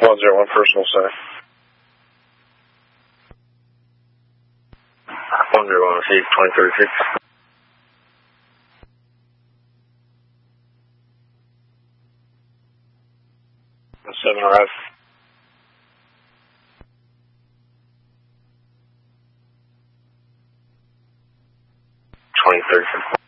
101 personal center. 101, receive 2036. 7 arrive. 2036.